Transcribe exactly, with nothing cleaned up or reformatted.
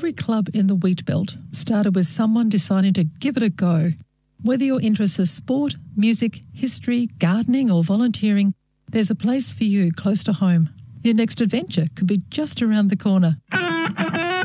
Every club in the wheat belt started with someone deciding to give it a go. Whether your interests are sport, music, history, gardening or volunteering, there's a place for you close to home. Your next adventure could be just around the corner.